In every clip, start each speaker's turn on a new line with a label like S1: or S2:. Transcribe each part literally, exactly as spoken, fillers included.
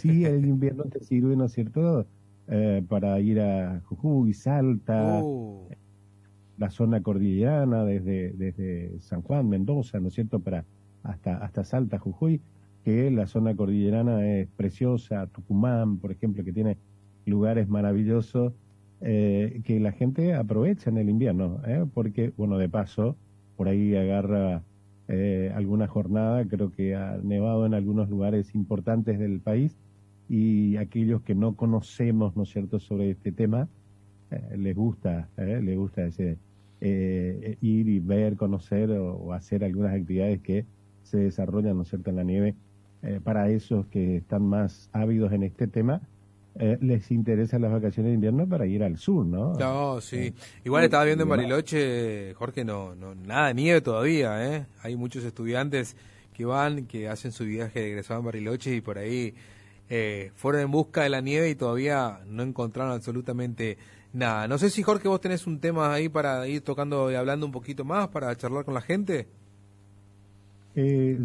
S1: sí el invierno te sirve, ¿no es cierto?, eh, para ir a Jujuy, Salta,
S2: Uh.
S1: la zona cordillerana, desde, desde San Juan, Mendoza, ¿no es cierto?, para hasta, hasta Salta, Jujuy, que la zona cordillerana es preciosa, Tucumán, por ejemplo, que tiene lugares maravillosos, eh, que la gente aprovecha en el invierno, ¿eh? Porque, bueno, de paso, por ahí agarra eh, alguna jornada, creo que ha nevado en algunos lugares importantes del país, y aquellos que no conocemos, ¿no es cierto?, sobre este tema, eh, les gusta, eh, les gusta ese eh, ir y ver, conocer o, o hacer algunas actividades que se desarrollan, ¿no es cierto?, en la nieve. Eh, para esos que están más ávidos en este tema, eh, les interesan las vacaciones de invierno para ir al sur, ¿no?
S2: No, sí.
S1: Eh,
S2: Igual estaba
S1: y
S2: viendo en
S1: demás.
S2: Bariloche, Jorge, no, no, nada de nieve todavía, ¿eh? Hay muchos estudiantes que van, que hacen su viaje de egresado en Bariloche y por ahí eh, fueron en busca de la nieve y todavía no encontraron absolutamente nada. No sé si, Jorge, vos tenés un tema ahí para ir tocando y hablando un poquito más, para charlar con la gente.
S1: Eh,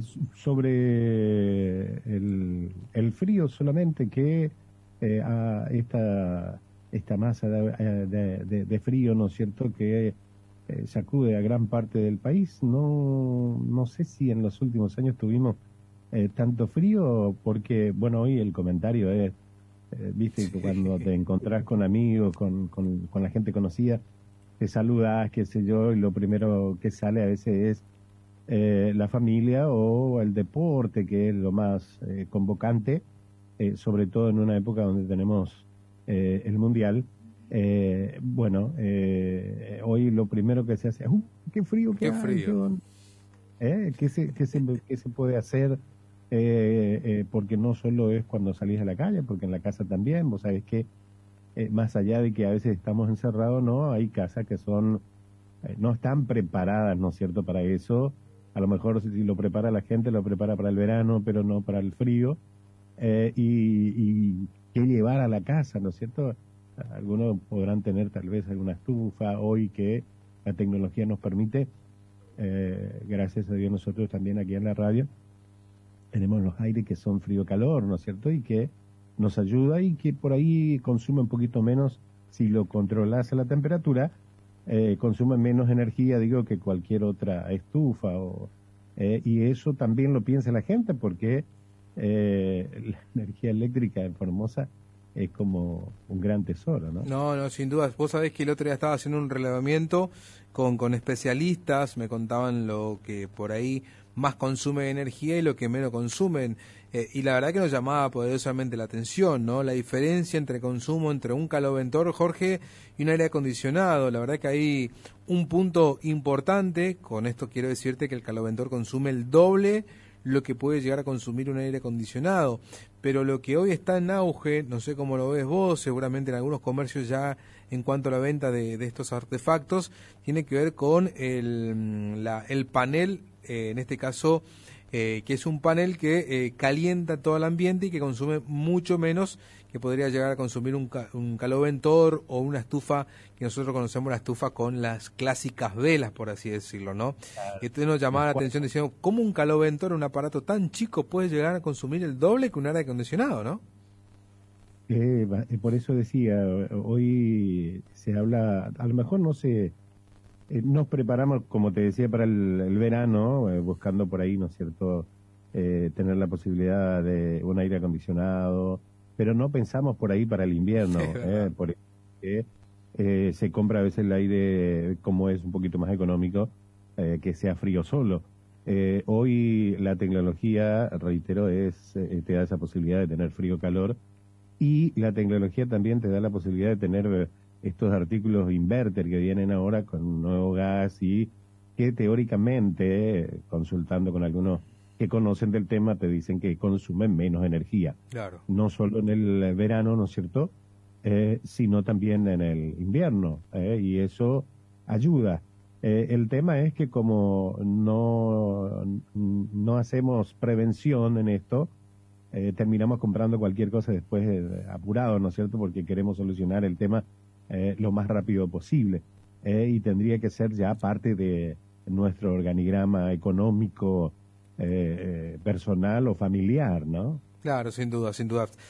S1: sobre el, el frío solamente, que eh, a esta, esta masa de, de, de, de frío, ¿no es cierto?, que eh, sacude a gran parte del país. No, no sé si en los últimos años tuvimos eh, tanto frío, porque, bueno, hoy el comentario es, eh, viste, que cuando te encontrás con amigos, con, con, con la gente conocida, te saludas, qué sé yo, y lo primero que sale a veces es eh, la familia o el deporte, que es lo más eh, convocante, eh, sobre todo en una época donde tenemos eh, el Mundial. Eh, bueno, eh, hoy lo primero que se hace es, ¡uh, qué frío que
S2: Qué
S1: hay! ¿Qué,
S2: frío.
S1: on- eh? ¿Qué se, qué se, qué se puede hacer? Eh, eh, porque no solo es cuando salís a la calle, porque en la casa también, vos sabés que eh, más allá de que a veces estamos encerrados, no, hay casas que son eh, no están preparadas, ¿no es cierto?, para eso. A lo mejor si, si lo prepara la gente, lo prepara para el verano, pero no para el frío. Eh, y, y qué llevar a la casa, ¿no es cierto? Algunos podrán tener tal vez alguna estufa hoy que la tecnología nos permite. Eh, gracias a Dios nosotros también aquí en la radio tenemos los aires que son frío-calor, ¿no es cierto? Y que nos ayuda y que por ahí consume un poquito menos, si lo controlas a la temperatura, eh, consume menos energía, digo, que cualquier otra estufa. O, eh, y eso también lo piensa la gente, porque eh, la energía eléctrica en Formosa es como un gran tesoro, ¿no?
S2: No, no, sin duda. Vos sabés que el otro día estaba haciendo un relevamiento con, con especialistas, me contaban lo que por ahí más consume energía y lo que menos consumen. Eh, y la verdad que nos llamaba poderosamente la atención, ¿no? La diferencia entre consumo entre un caloventor, Jorge, y un aire acondicionado. La verdad que hay un punto importante. Con esto quiero decirte que el caloventor consume el doble lo que puede llegar a consumir un aire acondicionado. Pero lo que hoy está en auge, no sé cómo lo ves vos, seguramente en algunos comercios ya en cuanto a la venta de, de estos artefactos, tiene que ver con el, la, el panel, eh, en este caso, eh, que es un panel que eh, calienta todo el ambiente y que consume mucho menos que podría llegar a consumir un, ca un caloventor o una estufa, que nosotros conocemos la estufa con las clásicas velas, por así decirlo, ¿no? Entonces nos llamaba la atención diciendo, ¿cómo un caloventor, un aparato tan chico, puede llegar a consumir el doble que un aire acondicionado, no?
S1: Eh, por eso decía, hoy se habla, a lo mejor no se, eh, nos preparamos, como te decía, para el, el verano, eh, buscando por ahí, ¿no es cierto?, eh, tener la posibilidad de un aire acondicionado, pero no pensamos por ahí para el invierno,
S2: Sí,
S1: eh, por eh, eh, se compra a veces el aire, como es un poquito más económico, eh, que sea frío solo. Eh, hoy la tecnología, reitero, es eh, te da esa posibilidad de tener frío-calor, y la tecnología también te da la posibilidad de tener eh, estos artículos inverter que vienen ahora con nuevo gas, y que teóricamente, eh, consultando con algunos que conocen del tema, te dicen que consumen menos energía.
S2: Claro.
S1: No solo en el verano, ¿no es cierto?, eh, sino también en el invierno, eh, y eso ayuda. Eh, el tema es que como no, no hacemos prevención en esto, eh, terminamos comprando cualquier cosa después eh, apurado, ¿no es cierto?, porque queremos solucionar el tema eh, lo más rápido posible. Eh, y tendría que ser ya parte de nuestro organigrama económico, eh, eh, personal o familiar, ¿no?
S2: Claro, sin duda, sin duda.